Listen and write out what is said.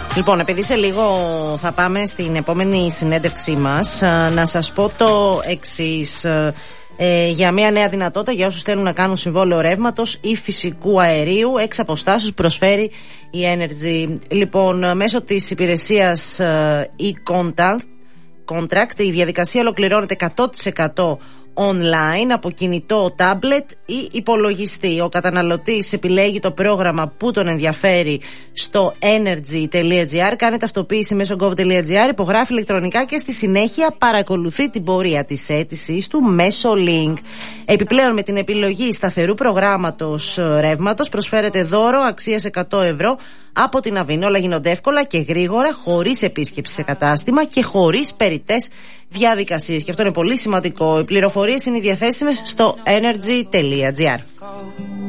Λοιπόν, επειδή σε λίγο θα πάμε στην επόμενη συνέντευξή μας, να σας πω το εξής. Για μια νέα δυνατότητα για όσους θέλουν να κάνουν συμβόλαιο ρεύματος ή φυσικού αερίου εξ αποστάσεως προσφέρει η Energy. Λοιπόν, μέσω της υπηρεσίας e-contract η διαδικασία ολοκληρώνεται 100% online από κινητό, τάμπλετ ή υπολογιστή. Ο καταναλωτής επιλέγει το πρόγραμμα που τον ενδιαφέρει στο energy.gr, κάνει ταυτοποίηση μέσω gov.gr, υπογράφει ηλεκτρονικά και στη συνέχεια παρακολουθεί την πορεία της αίτησής του μέσω link. Επιπλέον, με την επιλογή σταθερού προγράμματος ρεύματος προσφέρεται δώρο αξίας 100 ευρώ από την Avin. Όλα γίνονται εύκολα και γρήγορα, χωρίς επίσκεψη σε κατάστημα και χωρίς περιττές διαδικασίες. Και αυτό είναι πολύ σημαντικό. Οι πληροφορίες είναι διαθέσιμες στο energy.gr.